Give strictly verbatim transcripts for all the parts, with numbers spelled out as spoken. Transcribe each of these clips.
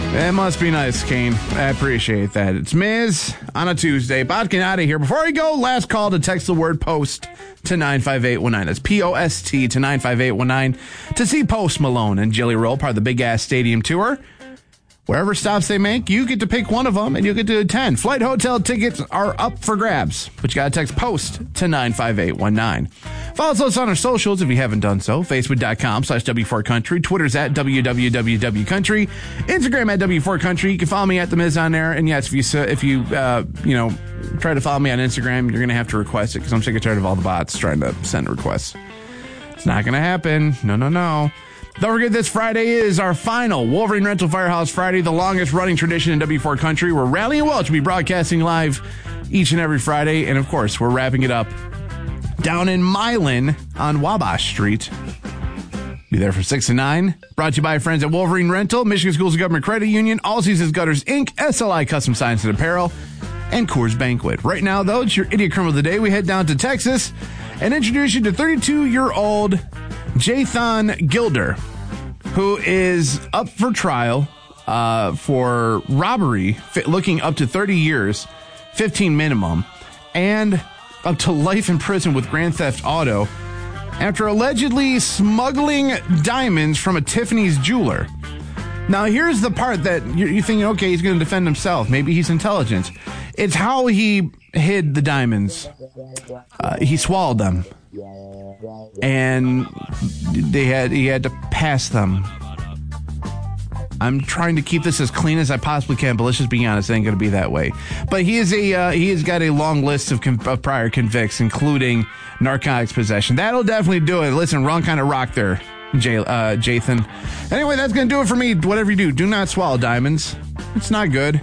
It must be nice, Kane. I appreciate that. It's Miz on a Tuesday. Bodkin out of here. Before we go, last call to text the word POST to nine five eight one nine. That's P O S T to nine five eight one nine to see Post Malone and Jelly Roll, part of the Big Ass Stadium Tour. Wherever stops they make, you get to pick one of them, and you get to attend. Flight hotel tickets are up for grabs, but you got to text POST to nine five eight one nine. Follow us on our socials if you haven't done so. Facebook.com slash W4Country. Twitter's at W W W W Country. Instagram at W four Country. You can follow me at The Miz on there. And yes, if you, if you, uh, you know, try to follow me on Instagram, you're going to have to request it because I'm sick and tired of all the bots trying to send requests. It's not going to happen. No, no, no. Don't forget, this Friday is our final Wolverine Rental Firehouse Friday, the longest running tradition in W four Country, where Rally and Welch will be broadcasting live each and every Friday. And, of course, we're wrapping it up down in Milan on Wabash Street. Be there for six to nine. Brought to you by our friends at Wolverine Rental, Michigan Schools and Government Credit Union, All Seasons Gutters, Incorporated, S L I Custom Signs and Apparel, and Coors Banquet. Right now, though, it's your Idiot Criminal of the Day. We head down to Texas and introduce you to thirty-two-year-old Jathan Gilder, who is up for trial uh, for robbery, looking up to thirty years, fifteen minimum, and up to life in prison with Grand Theft Auto after allegedly smuggling diamonds from a Tiffany's jeweler. Now, here's the part that you're, you're thinking, okay, he's going to defend himself. Maybe he's intelligent. It's how he hid the diamonds. Uh, he swallowed them. And they had he had to pass them. I'm trying to keep this as clean as I possibly can, but let's just be honest, it ain't going to be that way. But he is a uh, he has got a long list of, con- of prior convicts, including narcotics possession. That'll definitely do it. Listen, wrong kind of rock there, J- uh, Jathan. Anyway, that's going to do it for me. Whatever you do, do not swallow diamonds. It's not good.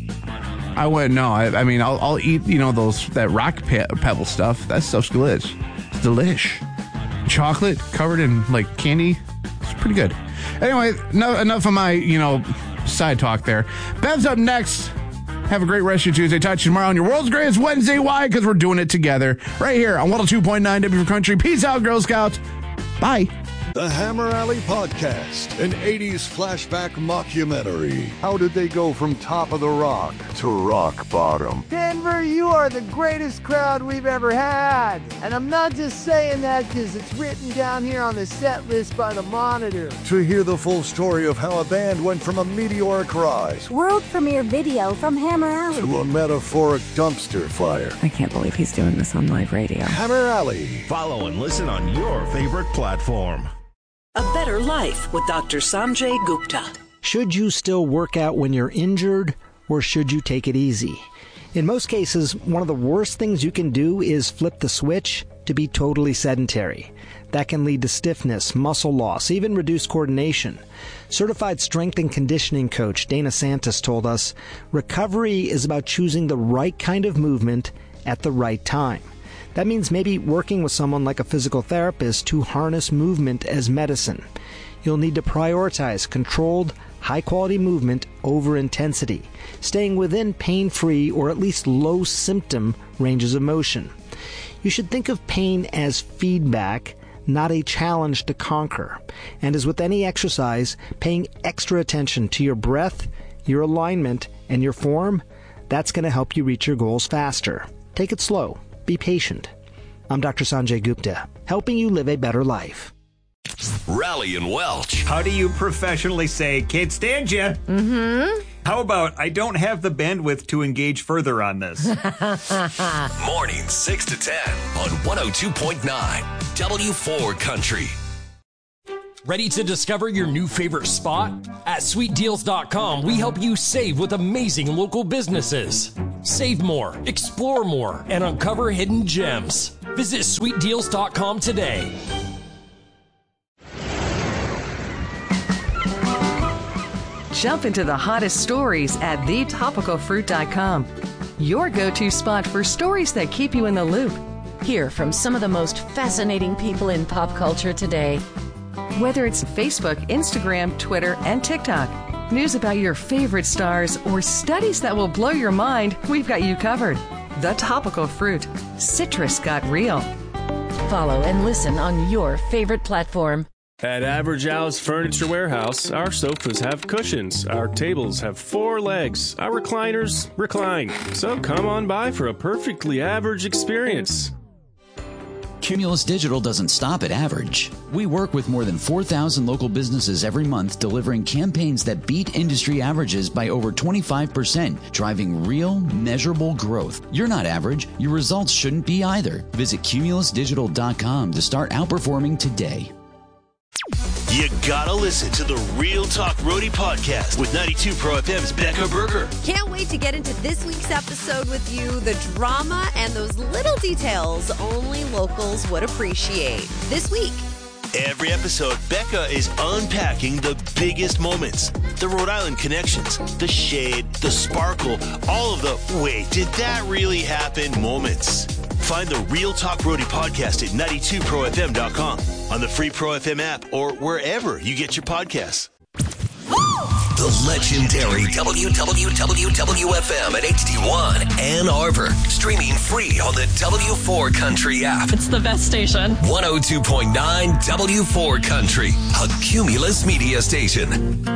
I wouldn't know. I, I mean, I'll, I'll eat, you know, those that rock pe- pebble stuff. That stuff's delish. It's delish. Chocolate covered in like candy. It's pretty good. Anyway, no, enough of my, you know, side talk there. Bev's up next. Have a great rest of your Tuesday. Talk to you tomorrow on your World's Greatest Wednesday. Why? Because we're doing it together right here on one oh two point nine W four Country. Peace out, Girl Scouts. Bye. The Hammer Alley Podcast, an eighties flashback mockumentary. How did they go from top of the rock to rock bottom? Denver, you are the greatest crowd we've ever had. And I'm not just saying that because it's written down here on the set list by the Monitor. To hear the full story of how a band went from a meteoric rise, world premiere video from Hammer Alley, to a metaphoric dumpster fire. I can't believe he's doing this on live radio. Hammer Alley. Follow and listen on your favorite platform. A Better Life with Doctor Sanjay Gupta. Should you still work out when you're injured, or should you take it easy? In most cases, one of the worst things you can do is flip the switch to be totally sedentary. That can lead to stiffness, muscle loss, even reduced coordination. Certified strength and conditioning coach Dana Santos told us, recovery is about choosing the right kind of movement at the right time. That means maybe working with someone like a physical therapist to harness movement as medicine. You'll need to prioritize controlled, high-quality movement over intensity, staying within pain-free or at least low-symptom ranges of motion. You should think of pain as feedback, not a challenge to conquer. And as with any exercise, paying extra attention to your breath, your alignment, and your form, that's going to help you reach your goals faster. Take it slow. Be patient. I'm Doctor Sanjay Gupta, helping you live a better life. Rally and Welch. How do you professionally say, can't stand you? Mm-hmm. How about, I don't have the bandwidth to engage further on this? Mornings six to ten on one oh two point nine W four Country. Ready to discover your new favorite spot? At sweet deals dot com, we help you save with amazing local businesses. Save more, explore more, and uncover hidden gems. Visit sweet deals dot com today. Jump into the hottest stories at the topical fruit dot com. Your go-to spot for stories that keep you in the loop. Hear from some of the most fascinating people in pop culture today. Whether it's Facebook, Instagram, Twitter, and TikTok, news about your favorite stars, or studies that will blow your mind, we've got you covered. The Topical Fruit. Citrus got real. Follow and listen on your favorite platform. At Average Al's Furniture Warehouse, our sofas have cushions, our tables have four legs, our recliners recline. So come on by for a perfectly average experience. Cumulus Digital doesn't stop at average. We work with more than four thousand local businesses every month, delivering campaigns that beat industry averages by over twenty-five percent, driving real, measurable growth. You're not average. Your results shouldn't be either. Visit cumulus digital dot com to start outperforming today. You gotta listen to the Real Talk Roadie podcast with ninety-two Pro F M's Becca Berger. Can't wait to get into this week's episode with you. The drama and those little details only locals would appreciate. This week. Every episode, Becca is unpacking the biggest moments. The Rhode Island connections, the shade, the sparkle, all of the wait, did that really happen moments. Find the Real Talk Roadie podcast at ninety-two pro f m dot com, on the free Pro F M app, or wherever you get your podcasts. The legendary W W W W F M at H D one Ann Arbor. Streaming free on the W four Country app. It's the best station. one oh two point nine W four Country, a Cumulus media station.